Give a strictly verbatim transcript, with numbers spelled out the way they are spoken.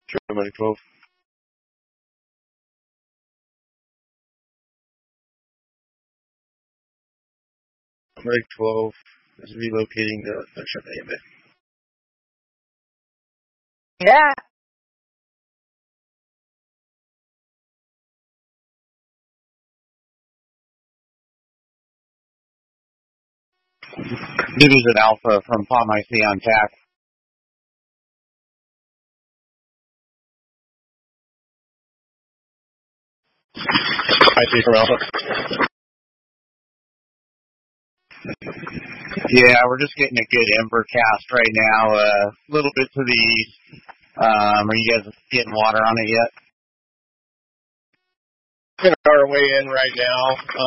Mike twelve. Mike twelve is relocating the section A. Yeah. This is an Alpha from Palm I C on T A C. I see from Alpha. Yeah, we're just getting a good ember cast right now. A uh, little bit to the east. Um, are you guys getting water on it yet? We're on our way in right now.